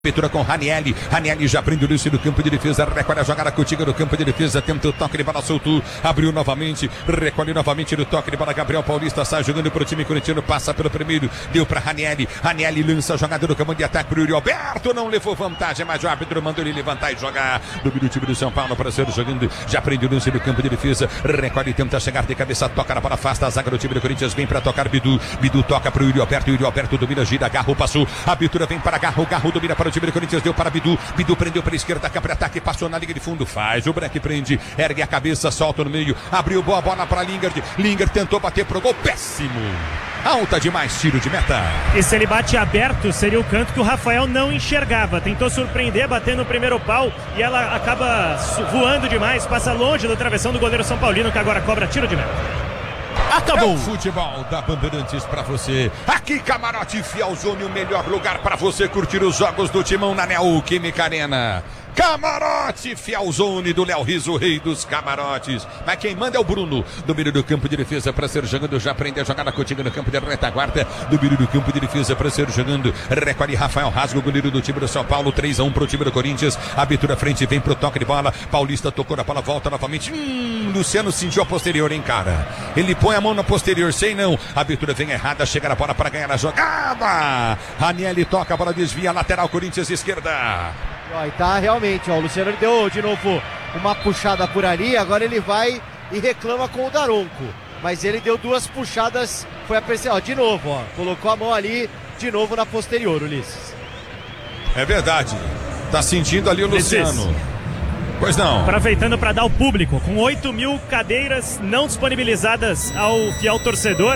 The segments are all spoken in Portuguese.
Abertura com Ranieri. Ranieri já prende o Lúcio do campo de defesa. Recolhe a jogada contigo no campo de defesa. Tenta o toque de bola, soltou. Abriu novamente. Recolhe novamente no toque de bola. Gabriel Paulista sai jogando para o time corintiano. Passa pelo primeiro. Deu para Ranieri. Ranieri lança a jogada no campo de ataque para o Yuri Alberto. Não levou vantagem, mas o árbitro mandou ele levantar e jogar. Domina o time do São Paulo para ser jogando. Já prende o Lúcio do campo de defesa. Recolhe e tenta chegar de cabeça. Toca na bola. Afasta a zaga do time do Corinthians. Vem para tocar Bidu. Bidu toca para o Yuri Alberto. Yuri Alberto domina, gira. Garro passou. A abertura vem para Garro. Garro domina para o time do Corinthians, deu para Bidu, Bidu prendeu para a esquerda, para ataque, passou na linha de fundo, faz o break, prende, ergue a cabeça, solta no meio, abriu boa bola para Lingard, Lingard tentou bater pro gol, péssimo, alta demais, tiro de meta. E se ele bate aberto, seria o canto que o Rafael não enxergava, tentou surpreender, batendo no primeiro pau, e ela acaba voando demais, passa longe da travessão do goleiro São Paulino, que agora cobra tiro de meta. Acabou o futebol da Bandeirantes pra você. Aqui Camarote Fielzone, o melhor lugar pra você curtir os jogos do Timão na Neoquímica Arena. Camarote Fielzone do Léo Riso, rei dos camarotes. Mas quem manda é o Bruno. Domínio do campo de defesa para ser jogando. Já prende a jogada contigo no campo de retaguarda. Domínio do campo de defesa para ser jogando. Recolhe Rafael Rasgo, goleiro do time do São Paulo. 3-1 pro time do Corinthians. Abertura frente, vem pro toque de bola. Paulista tocou na bola, volta novamente. Luciano sentiu a posterior, hein, cara? Ele põe a mão na posterior, sei não. A abertura vem errada, chega na bola para ganhar a jogada. Ranieri toca, a bola desvia, lateral Corinthians esquerda. E tá realmente, ó, o Luciano deu de novo uma puxada por ali, agora ele vai e reclama com o Daronco, mas ele deu duas puxadas, foi apreciado, ó, de novo, ó, colocou a mão ali, de novo na posterior, Ulisses. É verdade, tá sentindo ali o Luciano. Pois não. Aproveitando para dar ao público, com 8.000 cadeiras não disponibilizadas ao fiel torcedor,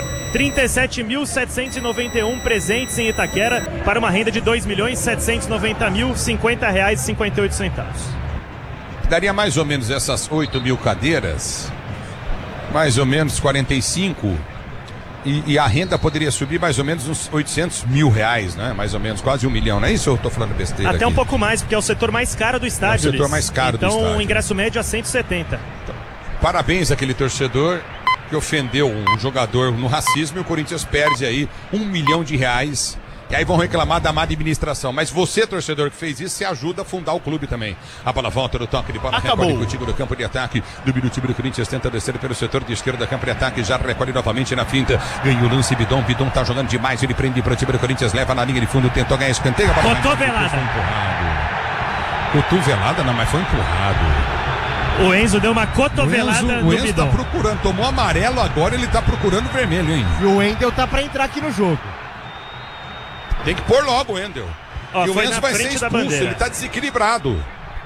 37.791 presentes em Itaquera, para uma renda de R$ 2.790.050,58. Daria mais ou menos essas 8.000 cadeiras, mais ou menos 45, e a renda poderia subir mais ou menos uns R$800 mil, né? Mais ou menos, quase 1 milhão, não é isso ou eu tô falando besteira? Até aqui? Um pouco mais, porque é o setor mais caro do estádio. É o setor mais caro do estádio. Então o ingresso médio é 170. Então, parabéns àquele torcedor que ofendeu um jogador no racismo e o Corinthians perde aí R$1 milhão. E aí vão reclamar da má administração. Mas você, torcedor, que fez isso, você ajuda a fundar o clube também. A bola volta no toque de bola. Acabou. Recolhe contigo no campo de ataque. Do time do Corinthians tenta descer pelo setor de esquerda. Campo de ataque. Já recolhe novamente na finta. Ganha o lance Bidon. Bidon tá jogando demais. Ele prende para o time do Corinthians. Leva na linha de fundo. Tentou ganhar escanteio. Cotovelada. Foi empurrado. Cotovelada não, mas foi empurrado. O Enzo deu uma cotovelada no Enzo Bidon. Tá procurando. Tomou amarelo agora. Ele tá procurando vermelho, hein? E o Wendel tá para entrar aqui no jogo. Tem que pôr logo o Wendel. Ó, e o Enzo vai ser expulso, ele tá desequilibrado.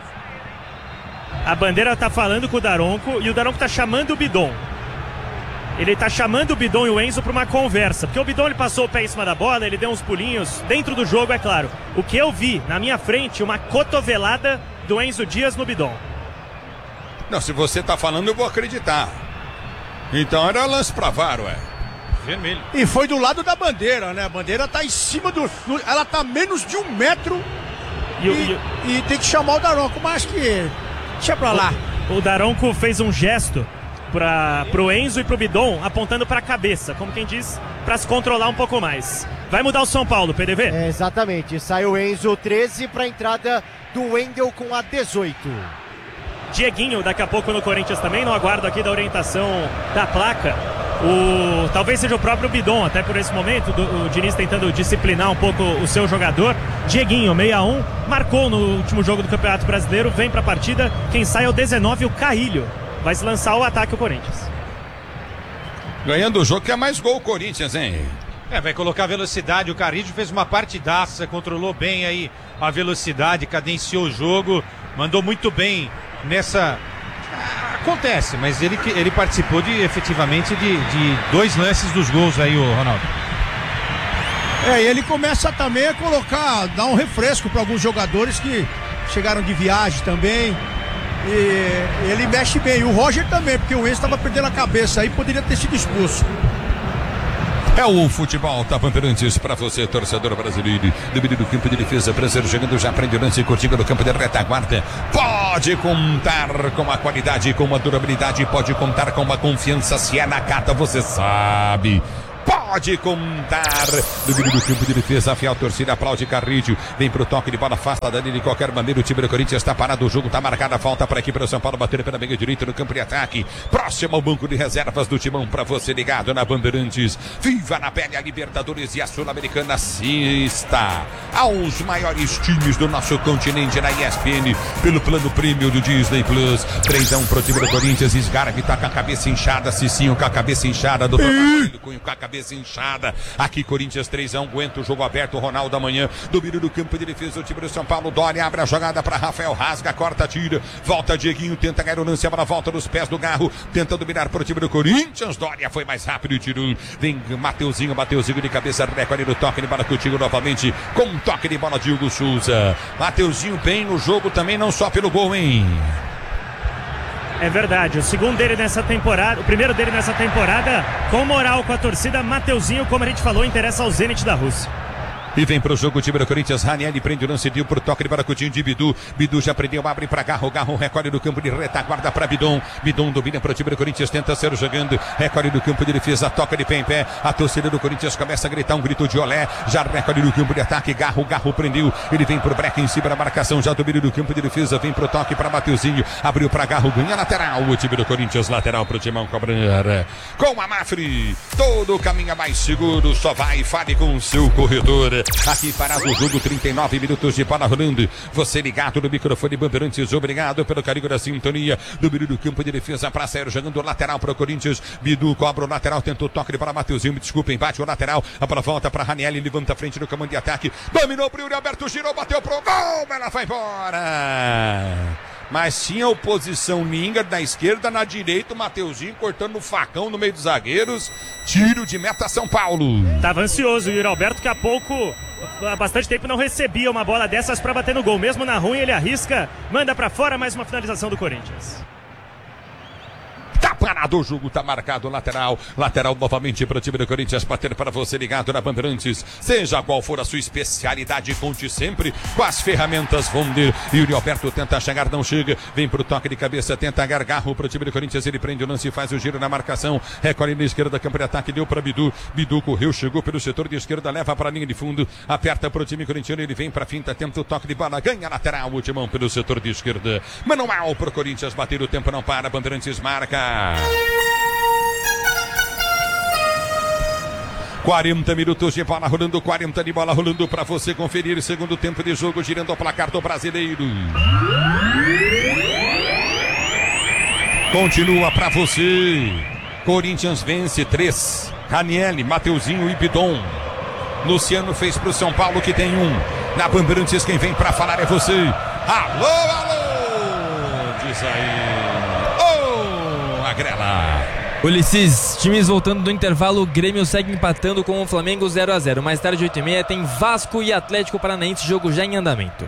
A bandeira tá falando com o Daronco e o Daronco tá chamando o Bidon. Ele tá chamando o Bidon e o Enzo para uma conversa, porque o Bidon ele passou o pé em cima da bola, ele deu uns pulinhos dentro do jogo, é claro. O que eu vi na minha frente, uma cotovelada do Enzo Dias no Bidon. Não, se você tá falando eu vou acreditar. Então era lance pra VAR, ué. Vermelho. E foi do lado da bandeira, né? A bandeira tá em cima do... Ela tá menos de 1 metro e tem que chamar o Daronco, mas que... Deixa pra lá. O Daronco fez um gesto pro Enzo e pro Bidon, apontando pra cabeça, como quem diz, pra se controlar um pouco mais. Vai mudar o São Paulo, PDV? É, exatamente. Sai o Enzo 13 pra entrada do Wendel com a 18. Dieguinho daqui a pouco no Corinthians também, não aguardo aqui da orientação da placa. Talvez seja o próprio Bidon, até por esse momento, o Diniz tentando disciplinar um pouco o seu jogador. Dieguinho, 61, marcou no último jogo do Campeonato Brasileiro, vem pra partida, quem sai é o 19, o Carrilho. Vai se lançar o ataque o Corinthians. Ganhando o jogo que é mais gol o Corinthians, hein? Vai colocar velocidade, o Carrilho fez uma partidaça, controlou bem aí a velocidade, cadenciou o jogo, mandou muito bem nessa... Acontece, mas ele participou efetivamente de 2 lances dos gols aí, o Ronaldo. E ele começa também a dar um refresco para alguns jogadores que chegaram de viagem também. E ele mexe bem, o Roger também, porque o Enzo estava perdendo a cabeça aí, poderia ter sido expulso. É o futebol da Bandeirantes para você, torcedor brasileiro. Domínio do campo de defesa, prazer chegando, já prende o lance, curtindo no campo de retaguarda. Pode contar com a qualidade, com a durabilidade, pode contar com uma confiança. Se é na Nakata, você sabe. Pode pode contar. Do meio do campo de defesa, a fiel torcida aplaude Carrídio. Vem pro toque de bola, afasta dali de qualquer maneira. O time do Corinthians está parado, o jogo está marcado. A falta para aqui para o São Paulo bater pela meia direita no campo de ataque. Próximo ao banco de reservas do Timão para você ligado na Bandeirantes. Viva na pele a Libertadores e a Sul-Americana. Assista aos maiores times do nosso continente na ESPN pelo plano prêmio do Disney Plus. 3-1 pro time do Corinthians. Sgarbi tá com a cabeça inchada. Cicinho com a cabeça inchada. Doutor Rafael Cunha com a cabeça inchada. Aqui Corinthians 3-1. Aguenta o jogo aberto. Ronaldo amanhã. Domínio do campo de defesa. O time do São Paulo. Dória abre a jogada para Rafael. Rasga, corta, tira. Volta Dieguinho. Tenta ganhar o lance. A bola volta nos pés do Garro. Tenta dominar pro time do Corinthians. Dória foi mais rápido e tirou. Vem Mateuzinho de cabeça. Recorde no toque de bola contigo novamente. Com um toque de bola de Hugo Souza. Mateuzinho bem no jogo também. Não só pelo gol, hein? É verdade, o segundo dele nessa temporada, o primeiro dele nessa temporada, com moral com a torcida. Mateuzinho, como a gente falou, interessa ao Zenit da Rússia. E vem pro jogo o time do Corinthians. Ranieri prende o lance, deu pro toque de baracutinho de Bidu. Bidu já prendeu, abre pra Garro. Garro recolhe do campo de retaguarda pra Bidon. Bidon domina pro time do Corinthians, tenta ser jogando. Recolhe do campo de defesa, toca de pé em pé. A torcida do Corinthians começa a gritar um grito de olé. Já recolhe do campo de ataque. Garro prendeu. Ele vem pro breque em cima da marcação. Já domina do campo de defesa. Vem pro toque pra Mateuzinho. Abriu pra Garro, ganha lateral. O time do Corinthians, lateral pro Timão cobrar. Com a Mafre, todo o caminho mais seguro. Só vai e fale com o seu corretor. Aqui parado o jogo, 39 minutos de bola rolando. Você ligado no microfone Bandeirantes, obrigado pelo carinho da sintonia. Do meio do campo de defesa para sair jogando lateral para o Corinthians. Bidu cobra o lateral, tentou toque para Mateuzinho, me desculpa, embate o lateral. A bola volta para Ranieri, levanta a frente no comando de ataque. Dominou pro Yuri Alberto, girou, bateu pro gol, ela vai embora. Mas tinha oposição Lingard na esquerda, na direita, o Mateuzinho cortando o facão no meio dos zagueiros. Tiro de meta São Paulo. Tava ansioso o Yuri Alberto, que há pouco, há bastante tempo, não recebia uma bola dessas para bater no gol. Mesmo na ruim, ele arrisca, manda para fora, mais uma finalização do Corinthians. Tá parado o jogo, tá marcado o lateral. Lateral novamente para o time do Corinthians, bater para você ligado na Bandeirantes. Seja qual for a sua especialidade, conte sempre com as ferramentas Vonder. Yuri Alberto tenta chegar, não chega. Vem pro toque de cabeça, tenta Gargarro para o time do Corinthians. Ele prende o lance e faz o giro na marcação. Recolhe na esquerda, campo de ataque, deu para Bidu. Bidu correu, chegou pelo setor de esquerda, leva para a linha de fundo. Aperta para o time corintiano, ele vem para finta, tenta o toque de bola, ganha lateral, ultimão pelo setor de esquerda. Manual pro Corinthians, bater o tempo não para, Bandeirantes marca. 40 minutos de bola rolando, 40 de bola rolando para você conferir. Segundo tempo de jogo, girando o placar do brasileiro. Continua para você. Corinthians vence 3. Ranieri, Mateuzinho e Bidon. Luciano fez pro São Paulo, que tem 1. Na Bandeirantes, quem vem para falar é você. Alô, alô! Diz aí. Agrela. Ulisses, times voltando do intervalo, o Grêmio segue empatando com o Flamengo 0-0. Mais tarde, 8h30, tem Vasco e Atlético Paranaense, jogo já em andamento.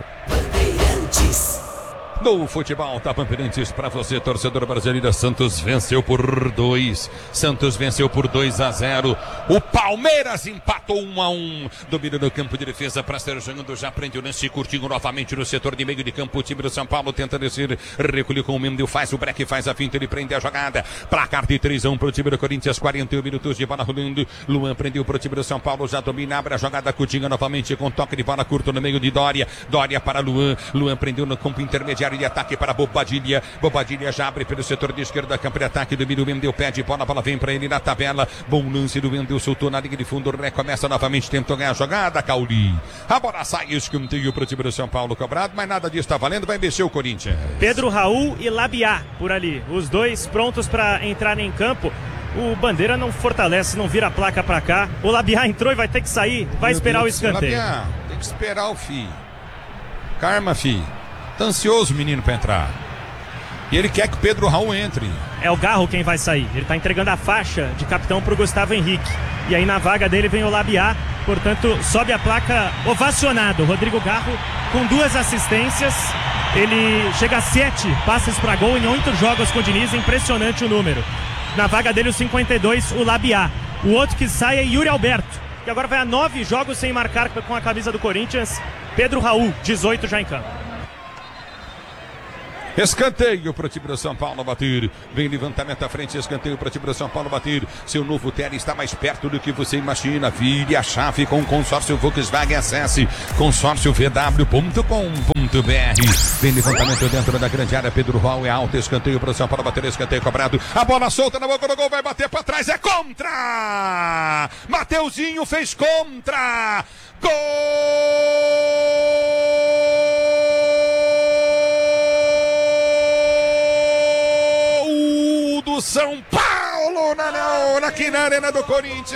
No futebol da Bandeirantes para você, torcedor brasileiro. Santos venceu por 2. Santos venceu por 2-0. O Palmeiras empatou 1-1. Domínio no campo de defesa para ser jogando. Já prende o lance, curtindo novamente no setor de meio de campo. O time do São Paulo tenta descer. Recolhe com o Mendel, faz o break, faz a finta, ele prende a jogada. Placar de 3-1 para o time do Corinthians. 41 minutos de bola rolando. Luan prendeu para o time do São Paulo. Já domina, abre a jogada. Coutinho novamente com toque de bola curto no meio de Dória. Dória para Luan. Luan prendeu no campo intermediário de ataque para Bobadilha. Bobadilha já abre pelo setor de esquerda, campo de ataque do Miro. Mendel pede bola, a bola vem para ele na tabela. Bom lance do Mendel, soltou na linha de fundo. Recomeça novamente, tentou ganhar a jogada. Cauli. A bola sai, escanteio para o time do São Paulo cobrado, mas nada disso está valendo. Vai mexer o Corinthians. Pedro Raul e Labiá por ali. Os dois prontos para entrar em campo. O Bandeira não fortalece, não vira a placa para cá. O Labiá entrou e vai ter que sair. Vai esperar o escanteio. Labiá, tem que esperar o fi. Karma, fi. Tá ansioso o menino para entrar. E ele quer que o Pedro Raul entre. É o Garro quem vai sair. Ele tá entregando a faixa de capitão pro Gustavo Henrique. E aí na vaga dele vem o Labiá. Portanto, sobe a placa ovacionado. Rodrigo Garro com 2 assistências. Ele chega a 7 passes para gol em 8 jogos com o Diniz. Impressionante o número. Na vaga dele o 52, o Labiá. O outro que sai é Yuri Alberto, que agora vai a 9 jogos sem marcar com a camisa do Corinthians. Pedro Raul, 18 já em campo. Escanteio para o time do São Paulo bater. Vem levantamento à frente, escanteio para o time do São Paulo bater. Seu novo Tele está mais perto do que você imagina. Vire a chave com o consórcio Volkswagen. Acesse consórciovw.com.br. Vem levantamento dentro da grande área. Pedro Raul é alto. Escanteio para o São Paulo bater. Escanteio cobrado. A bola solta na boca do gol. Vai bater para trás. É contra! Mateuzinho fez contra! Gol do São Paulo aqui na Arena do Corinthians.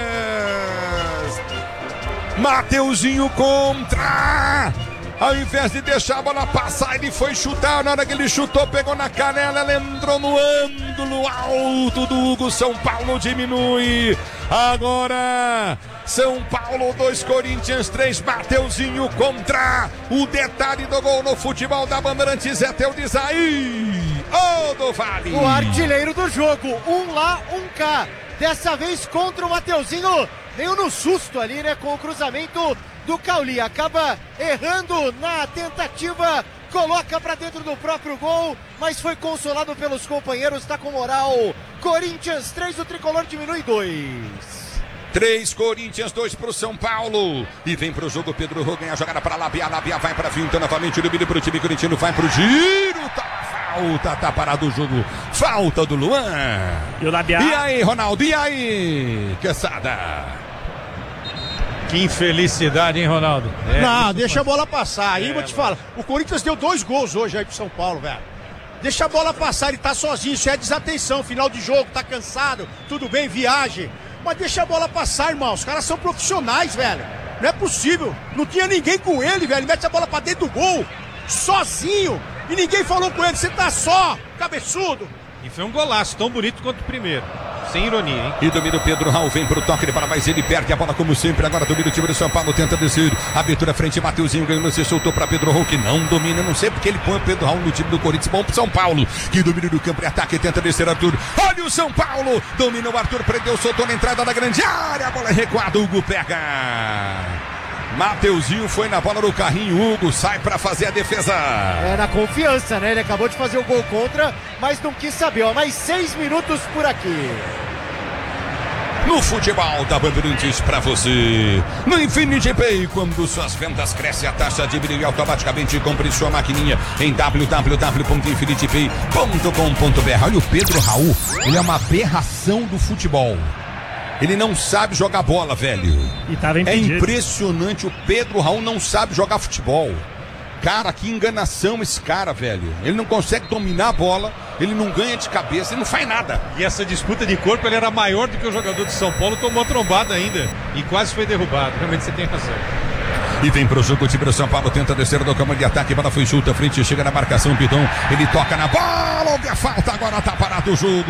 Mateuzinho contra. Ao invés de deixar a bola passar, ele foi chutar. Na hora que ele chutou, pegou na canela, ela entrou no ângulo alto do Hugo. São Paulo diminui. Agora, São Paulo 2, Corinthians 3. Mateuzinho contra. O detalhe do gol no futebol da Bandeirantes é teu de Zaí. Do Vale. O artilheiro do jogo. Um lá, um cá. Dessa vez contra o Mateuzinho. Meio no susto ali, né? Com o cruzamento do Cauli. Acaba errando na tentativa. Coloca pra dentro do próprio gol. Mas foi consolado pelos companheiros. Tá com moral. Corinthians 3, o tricolor diminui 2. 3, Corinthians 2 pro São Paulo. E vem pro jogo Pedro Rô, ganha a jogada pra Labia. Labia vai pra finta novamente. Domínio pro time corintiano, vai pro giro. Tá parado o jogo. Falta do Luan. E o Labia. E aí, Ronaldo? E aí, Quesada? Que infelicidade, hein, Ronaldo? Não, deixa a bola passar. Aí vou te falar. O Corinthians deu 2 gols hoje aí pro São Paulo, velho. Deixa a bola passar, ele tá sozinho. Isso é desatenção. Final de jogo, tá cansado. Tudo bem, viagem. Mas deixa a bola passar, irmão. Os caras são profissionais, velho. Não é possível. Não tinha ninguém com ele, velho. Ele mete a bola pra dentro do gol. Sozinho. E ninguém falou com ele. Você tá só, cabeçudo. E foi um golaço, tão bonito quanto o primeiro. Sem ironia, hein? E domina o Pedro Raul, vem pro toque de bola, mas ele perde a bola como sempre. Agora domina o time do São Paulo, tenta descer. Abertura frente, Mateuzinho ganhou, se soltou pra Pedro Raul, que não domina. Não sei porque ele põe o Pedro Raul no time do Corinthians. Bom pro São Paulo, que domina do campo e ataque, tenta descer Arthur. Olha o São Paulo, domina o Arthur, prendeu, soltou na entrada da grande área. A bola é recuada, Hugo pega. Mateuzinho foi na bola do carrinho, Hugo sai pra fazer a defesa. É na confiança, né? Ele acabou de fazer o gol contra, mas não quis saber. Ó, mais 6 minutos por aqui. No futebol da Bandeirantes pra você. No Infinity Pay, quando suas vendas crescem, a taxa diminui automaticamente. Compre sua maquininha em www.infinitypay.com.br. Olha o Pedro Raul, ele é uma aberração do futebol. Ele não sabe jogar bola, velho. E tava impedido. É impressionante, o Pedro Raul não sabe jogar futebol. Cara, que enganação esse cara, velho. Ele não consegue dominar a bola, ele não ganha de cabeça, ele não faz nada. E essa disputa de corpo, ele era maior do que o jogador de São Paulo, tomou a trombada ainda e quase foi derrubado. Realmente você tem razão. E vem pro jogo o time do São Paulo, tenta descer do campo de ataque, bola foi chuta, frente, chega na marcação, Bidon, ele toca na bola, houve a falta, agora tá parado o jogo.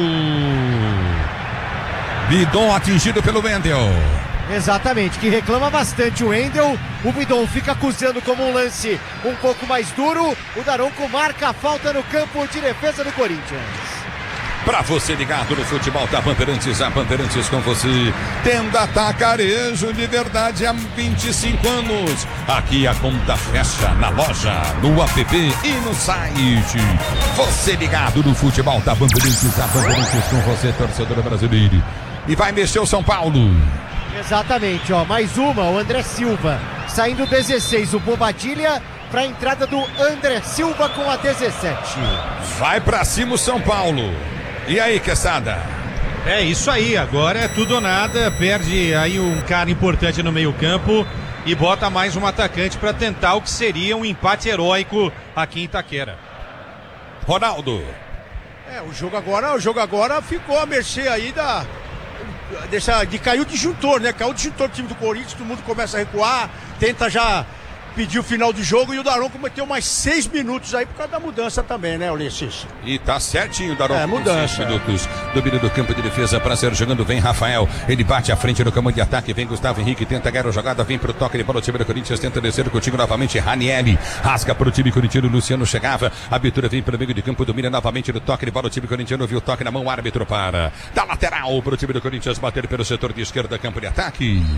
Bidon atingido pelo Wendel. Exatamente, que reclama bastante o Wendel. O Bidon fica acusando como um lance um pouco mais duro. O Daronco marca a falta no campo de defesa do Corinthians. Pra você ligado no futebol da Bandeirantes, a Bandeirantes com você. Tenda Atacarejo de verdade há 25 anos. Aqui a conta fecha na loja, no app e no site. Você ligado no futebol da Bandeirantes, a Bandeirantes com você, torcedor brasileiro. E vai mexer o São Paulo. Exatamente, ó, mais uma, o André Silva. Saindo 16, o Bobadilha para a entrada do André Silva com a 17. Vai pra cima o São Paulo. E aí, Quesada? É isso aí, agora é tudo ou nada. Perde aí um cara importante no meio-campo e bota mais um atacante para tentar o que seria um empate heróico aqui em Itaquera. Ronaldo. O jogo agora ficou à mercê aí de cair o disjuntor, né? Caiu o disjuntor do time do Corinthians, todo mundo começa a recuar, tenta já pedir o final do jogo e o Daronco cometeu mais 6 minutos aí por causa da mudança também, né, Ulisses? E tá certinho o Daronco. Mudança. 6 minutos. Domínio do campo de defesa para ser jogando, vem Rafael, ele bate à frente no campo de ataque, vem Gustavo Henrique, tenta ganhar a jogada, vem pro toque de bola, o time do Corinthians tenta descer contigo novamente, Ranieri, rasga pro time corintiano, Luciano chegava, a abertura vem pelo meio de campo, domina novamente no toque de bola, o time corintiano viu o toque na mão, árbitro para, da lateral pro time do Corinthians bater pelo setor de esquerda, campo de ataque.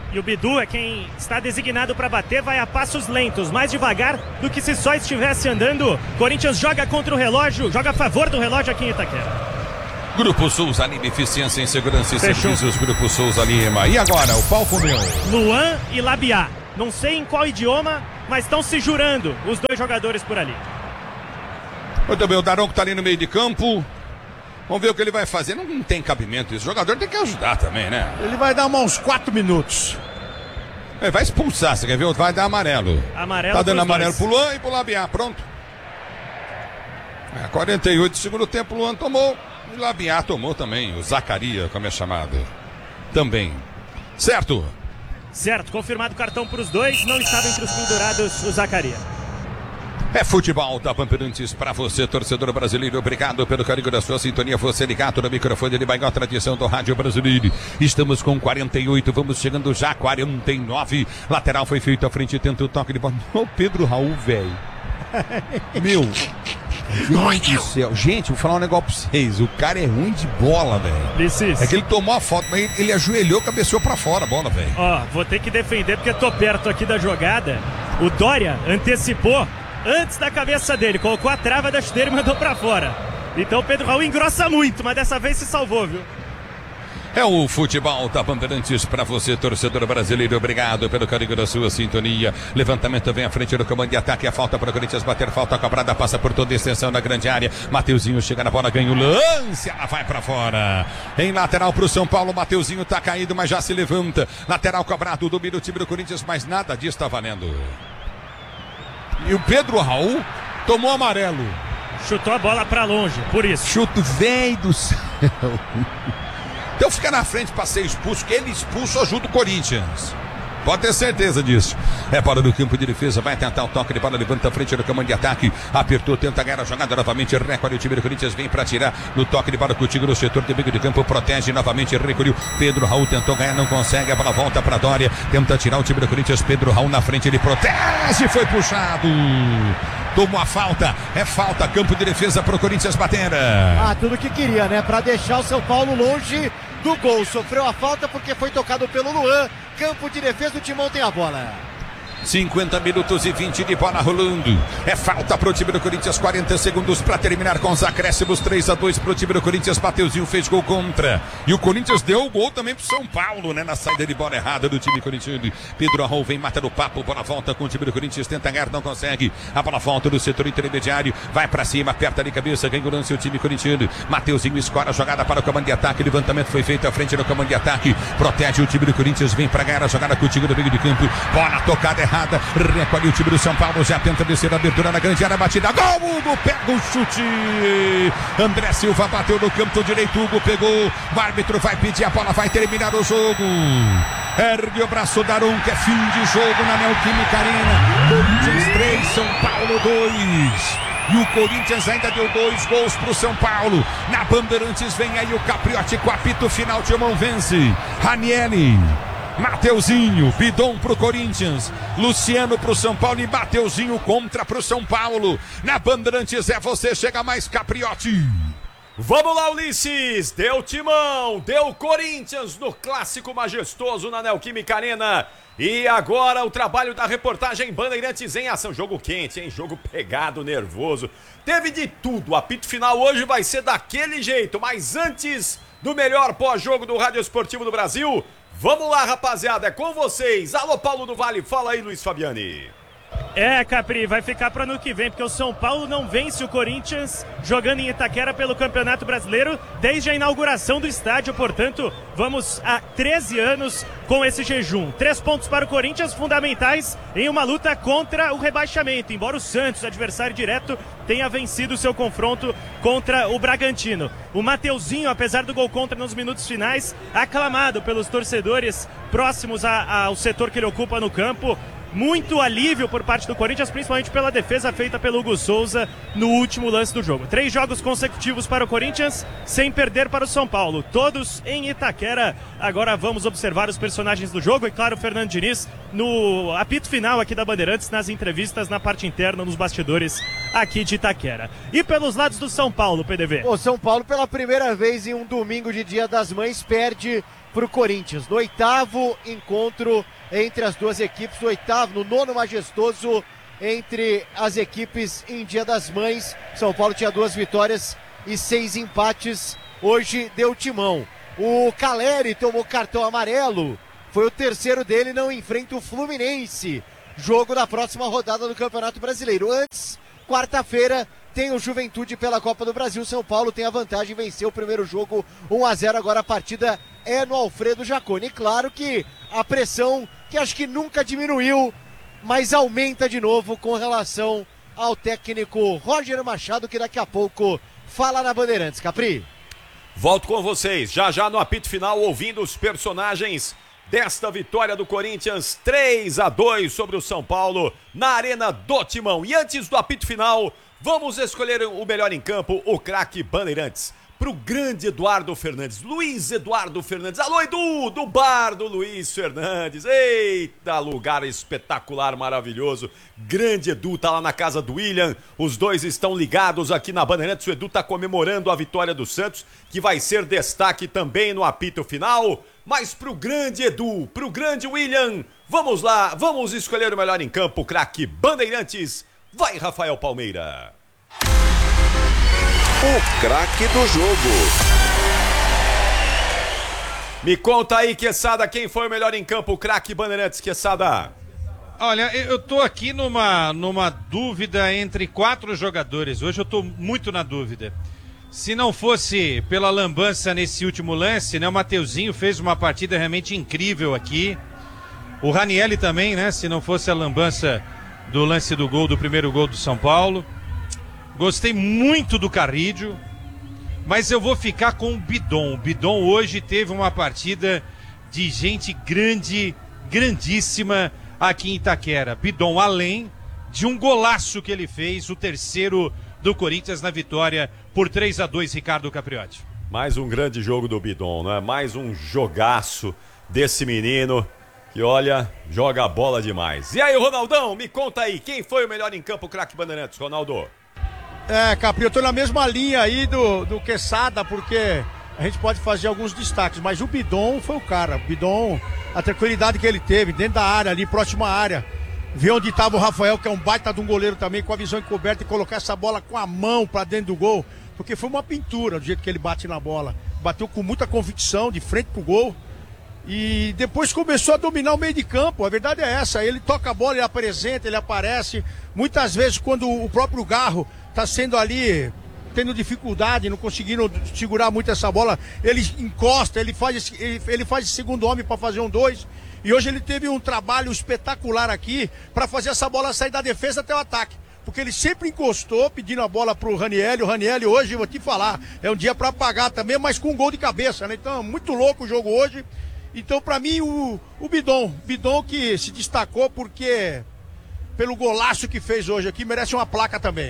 E o Bidu é quem está designado para bater, vai a passos lentos, mais devagar do que se só estivesse andando. Corinthians joga contra o relógio, joga a favor do relógio aqui em Itaquera. Grupo Souza Lima, eficiência em segurança e serviços. Grupo Souza Lima. E agora, o pau comeu. Luan e Labiá. Não sei em qual idioma, mas estão se jurando os dois jogadores por ali. Muito bem, o Daronco tá ali no meio de campo. Vamos ver o que ele vai fazer. Não tem cabimento isso. O jogador tem que ajudar também, né? Ele vai dar uns 4 minutos. Vai expulsar, você quer ver? Vai dar amarelo. Amarelo. Tá dando amarelo dois. pro Luan e pro Labiá. Pronto. 48 do segundo tempo, o Luan tomou. E o Labiá tomou também. O Zacaria, como é chamado. Também. Certo? Certo, confirmado o cartão para os dois. Não estava entre os pendurados o Zacaria. É futebol da Bandeirantes para você, torcedor brasileiro. Obrigado pelo carinho da sua sintonia. Você ligado no microfone de maior tradição do rádio brasileiro. Estamos com 48, vamos chegando já a 49. Lateral foi feito à frente, tenta o toque de bola. Ô, Pedro Raul, velho. Meu Deus do céu. Gente, vou falar um negócio pra vocês. O cara é ruim de bola, velho. É que ele tomou a foto, mas ele ajoelhou, cabeceou pra fora a bola, velho. Ó, vou ter que defender porque tô perto aqui da jogada. O Dória antecipou antes da cabeça dele, colocou a trava da chuteira e mandou pra fora. Então o Pedro Raul engrossa muito, mas dessa vez se salvou, viu? É o futebol da Bandeirantes para você, torcedor brasileiro. Obrigado pelo carinho da sua sintonia. Levantamento vem à frente do comando de ataque. A falta para o Corinthians bater. Falta cobrada, passa por toda a extensão da grande área. Mateuzinho chega na bola, ganha o lance. Ela vai para fora. Em lateral para o São Paulo. Mateuzinho tá caído, mas já se levanta. Lateral cobrado, domina o time do Corinthians, mas nada disso está valendo. E o Pedro Raul tomou amarelo. Chutou a bola para longe, por isso. Chuto velho do céu. Então fica na frente para ser expulso, que ele expulso ajuda o Corinthians. Pode ter certeza disso. É bola do campo de defesa, vai tentar o toque de bola, levanta a frente do comando de ataque, apertou, tenta ganhar a jogada novamente, recolhe o time do Corinthians, vem para tirar no toque de bola contigo no setor de meio de campo, protege novamente, recolheu. Pedro Raul tentou ganhar, não consegue, a bola volta para Dória, tenta tirar o time do Corinthians, Pedro Raul na frente, ele protege, foi puxado. Tomou a falta, é falta, campo de defesa pro Corinthians bater. Tudo que queria, né? Pra deixar o São Paulo longe do gol. Sofreu a falta porque foi tocado pelo Luan. Campo de defesa, o Timão tem a bola. 50 minutos e 20 de bola rolando. É falta pro time do Corinthians, 40 segundos para terminar com os acréscimos, 3-2 pro time do Corinthians. Mateuzinho fez gol contra. E o Corinthians deu o gol também pro São Paulo, né? Na saída de bola errada do time corintiano. Pedro Arrol vem, mata no papo, bola volta com o time do Corinthians, tenta ganhar, não consegue. A bola volta do setor intermediário, vai para cima, aperta ali cabeça, ganha o lance o time corintiano. Mateuzinho escora a jogada para o comando de ataque, levantamento foi feito à frente do comando de ataque, protege o time do Corinthians, vem para ganhar a jogada contigo no meio de campo. Bola tocada errada. Recolhe o time do São Paulo, já tenta descer a abertura na grande área, batida, gol, Hugo pega o chute, André Silva bateu no canto direito, Hugo pegou, o árbitro vai pedir, a bola vai terminar o jogo, ergue o braço Daronco, é fim de jogo na Neoquímica Arena, Corinthians 3, São Paulo 2. E o Corinthians ainda deu 2 gols pro São Paulo. Na Bandeirantes vem aí o Capriotti com apito final, Timão vence. Ranieri, Mateuzinho, Bidon pro Corinthians, Luciano pro São Paulo e Mateuzinho contra pro São Paulo. Na Bandeirantes é você, chega mais Capriotti. Vamos lá, Ulisses, deu Timão, deu Corinthians no clássico majestoso na Neoquímica Arena. E agora o trabalho da reportagem Bandeirantes em ação. Jogo quente, hein? Jogo pegado, nervoso. Teve de tudo, o apito final hoje vai ser daquele jeito. Mas antes do melhor pós-jogo do Rádio Esportivo do Brasil, vamos lá, rapaziada, é com vocês. Alô, Paulo do Vale, fala aí, Luiz Fabiani. Capri, vai ficar para ano que vem, porque o São Paulo não vence o Corinthians jogando em Itaquera pelo Campeonato Brasileiro desde a inauguração do estádio, portanto, vamos há 13 anos com esse jejum. 3 pontos para o Corinthians, fundamentais em uma luta contra o rebaixamento, embora o Santos, adversário direto, tenha vencido o seu confronto contra o Bragantino. O Mateuzinho, apesar do gol contra nos minutos finais, aclamado pelos torcedores próximos ao setor que ele ocupa no campo. Muito alívio por parte do Corinthians, principalmente pela defesa feita pelo Hugo Souza no último lance do jogo. 3 jogos consecutivos para o Corinthians, sem perder para o São Paulo. Todos em Itaquera. Agora vamos observar os personagens do jogo e, claro, o Fernando Diniz no apito final aqui da Bandeirantes, nas entrevistas, na parte interna, nos bastidores aqui de Itaquera. E pelos lados do São Paulo, PDV? O São Paulo, pela primeira vez em um domingo de Dia das Mães, perde para o Corinthians. No 8º encontro entre as duas equipes, no 9º majestoso entre as equipes em Dia das Mães. São Paulo tinha 2 vitórias e 6 empates. Hoje deu timão. O Caleri tomou cartão amarelo. Foi o 3º dele, não enfrenta o Fluminense. Jogo da próxima rodada do Campeonato Brasileiro. Antes, quarta-feira, tem o Juventude pela Copa do Brasil. São Paulo tem a vantagem, venceu o primeiro jogo 1-0. Agora a partida é no Alfredo Jaconi. Claro que a pressão, que acho que nunca diminuiu, mas aumenta de novo com relação ao técnico Roger Machado, que daqui a pouco fala na Bandeirantes. Capri. Volto com vocês, já no apito final, ouvindo os personagens desta vitória do Corinthians 3-2 sobre o São Paulo na Arena do Timão. E antes do apito final, vamos escolher o melhor em campo, o craque Bandeirantes. Pro grande Eduardo Fernandes, Luiz Eduardo Fernandes. Alô, Edu, do bar do Luiz Fernandes. Eita, lugar espetacular, maravilhoso. Grande Edu, tá lá na casa do William. Os dois estão ligados aqui na Bandeirantes. O Edu tá comemorando a vitória do Santos, que vai ser destaque também no apito final. Mas pro grande Edu, pro grande William, vamos lá, vamos escolher o melhor em campo, craque Bandeirantes. Vai, Rafael Palmeira. O craque do jogo. Me conta aí, Quesada, quem foi o melhor em campo, o craque Bandeirantes, Quesada? Olha, eu tô aqui numa dúvida entre 4 jogadores. Hoje eu tô muito na dúvida. Se não fosse pela lambança nesse último lance, né? O Mateuzinho fez uma partida realmente incrível aqui. O Ranielli também, né? Se não fosse a lambança do lance do gol, do primeiro gol do São Paulo. Gostei muito do Carrídio, mas eu vou ficar com o Bidon. O Bidon hoje teve uma partida de gente grande, grandíssima aqui em Itaquera. Bidon, além de um golaço que ele fez, o 3º do Corinthians na vitória por 3-2, Ricardo Capriotti. Mais um grande jogo do Bidon, né? Mais um jogaço desse menino que, olha, joga a bola demais. E aí, Ronaldão, me conta aí, quem foi o melhor em campo, craque Bandeirantes, Ronaldo? Capri, eu tô na mesma linha aí do Quesada, porque a gente pode fazer alguns destaques, mas o Bidon foi o cara. O Bidon, a tranquilidade que ele teve dentro da área, ali, próxima à área, ver onde estava o Rafael, que é um baita de um goleiro também, com a visão encoberta, e colocar essa bola com a mão pra dentro do gol, porque foi uma pintura do jeito que ele bate na bola. Bateu com muita convicção, de frente pro gol, e depois começou a dominar o meio de campo. A verdade é essa, ele toca a bola, ele apresenta, ele aparece. Muitas vezes, quando o próprio Garro tá sendo ali, tendo dificuldade, não conseguindo segurar muito essa bola, ele encosta, ele faz esse segundo homem para fazer um 2. E hoje ele teve um trabalho espetacular aqui para fazer essa bola sair da defesa até o ataque. Porque ele sempre encostou, pedindo a bola pro Ranielli. O Ranielli hoje, vou te falar, é um dia para apagar também, mas com um gol de cabeça, né? Então, muito louco o jogo hoje. Então, para mim, o Bidon que se destacou porque, pelo golaço que fez hoje aqui, merece uma placa também.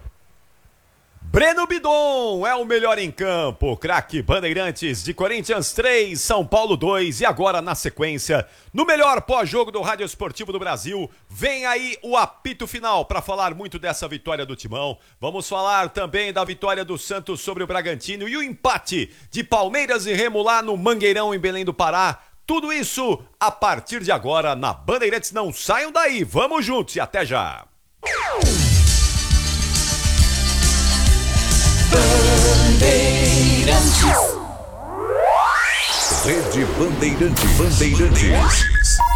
Breno Bidon é o melhor em campo, craque Bandeirantes, de Corinthians 3, São Paulo 2, e agora na sequência, no melhor pós-jogo do Rádio Esportivo do Brasil, vem aí o apito final para falar muito dessa vitória do Timão. Vamos falar também da vitória do Santos sobre o Bragantino e o empate de Palmeiras e Remo lá no Mangueirão, em Belém do Pará. Tudo isso a partir de agora na Bandeirantes. Não saiam daí, vamos juntos e até já! Bandeirantes. Rede Bandeirantes.